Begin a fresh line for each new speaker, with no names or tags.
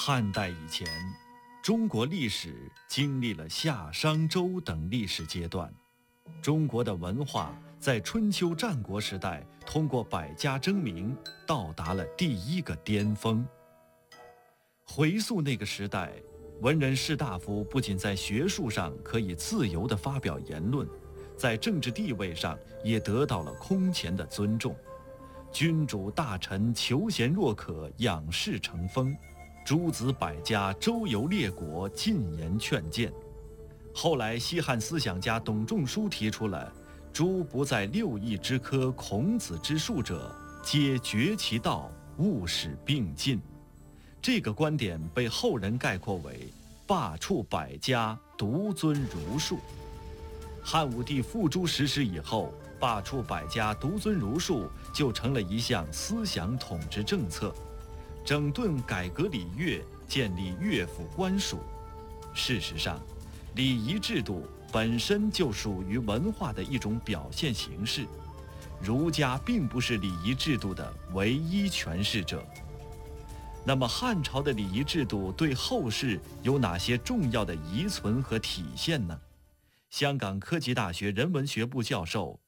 汉代以前，中国历史经历了夏、商、周等历史阶段。中国的文化在春秋战国时代通过百家争鸣，到达了第一个巅峰。回溯那个时代，文人士大夫不仅在学术上可以自由地发表言论，在政治地位上也得到了空前的尊重。君主大臣求贤若渴，仰视成风，诸子百家周游列国，进言劝谏。后来西汉思想家董仲舒提出了诸不在六艺之科，孔子之术者，皆绝其道，勿使并进。这个观点被后人概括为罢黜百家，独尊儒术。汉武帝付诸实施以后，罢黜百家，独尊儒术就成了一项思想统治政策，整顿改革礼乐，建立乐府官署。事实上，礼仪制度本身就属于文化的一种表现形式，儒家并不是礼仪制度的唯一诠释者。那么汉朝的礼仪制度对后世有哪些重要的遗存和体现呢？香港科技大学人文学部教授